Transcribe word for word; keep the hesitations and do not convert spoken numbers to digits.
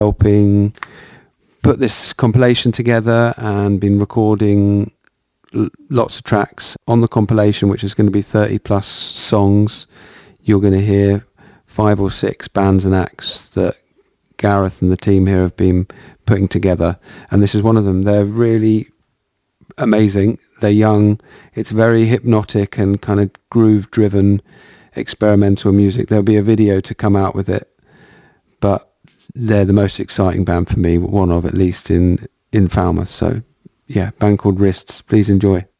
helping put this compilation together and been recording l- lots of tracks on the compilation, which is going to be thirty plus songs. You're going to hear five or six bands and acts that Gareth and the team here have been putting together, and this is one of them. They're really amazing. They're young. It's very hypnotic and kind of groove driven experimental music. There'll be a video to come out with it, but they're the most exciting band for me, one of at least in in Falmouth. So yeah, band called Wrists. Please enjoy.